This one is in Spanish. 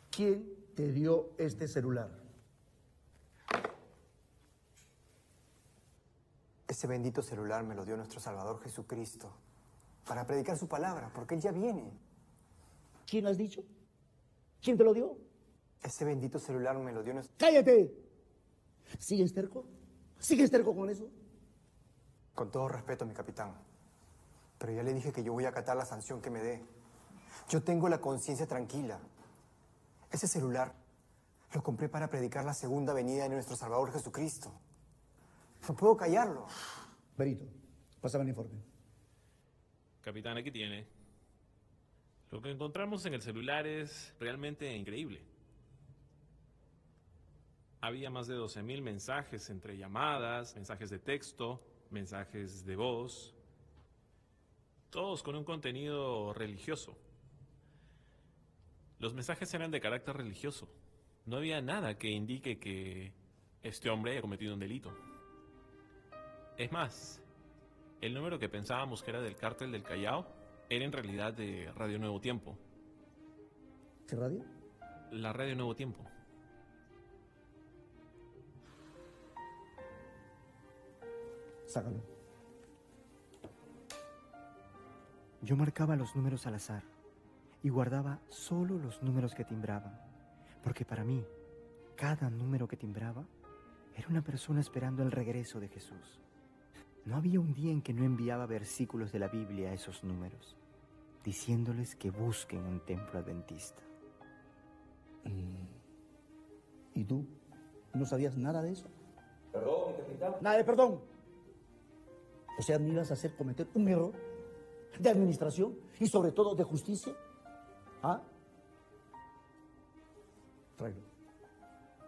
¿Quién te dio este celular? Ese bendito celular me lo dio nuestro Salvador Jesucristo para predicar su palabra, porque Él ya viene. ¿Quién has dicho? ¿Quién te lo dio? Ese bendito celular me lo dio nuestro... ¡Cállate! ¿Sigues terco? ¿Sigues terco con eso? Con todo respeto, mi capitán, pero ya le dije que yo voy a acatar la sanción que me dé. Yo tengo la conciencia tranquila. Ese celular lo compré para predicar la segunda venida de nuestro Salvador Jesucristo. No puedo callarlo. Berito, pásame el informe. Capitán, aquí tiene. Lo que encontramos en el celular es realmente increíble. Había más de 12.000 mensajes entre llamadas, mensajes de texto, mensajes de voz, todos con un contenido religioso. Los mensajes eran de carácter religioso. No había nada que indique que este hombre haya cometido un delito. Es más, el número que pensábamos que era del Cártel del Callao era en realidad de Radio Nuevo Tiempo. ¿Qué radio? La Radio Nuevo Tiempo. Sácalo. Yo marcaba los números al azar y guardaba solo los números que timbraban, porque para mí, cada número que timbraba era una persona esperando el regreso de Jesús. No había un día en que no enviaba versículos de la Biblia a esos números, diciéndoles que busquen un templo adventista. ¿Y tú? ¿No sabías nada de eso? Perdón, mi capitán. Nada de perdón. O sea, ¿me ibas a hacer cometer un error de administración y sobre todo de justicia? ¿Ah? Tráelo.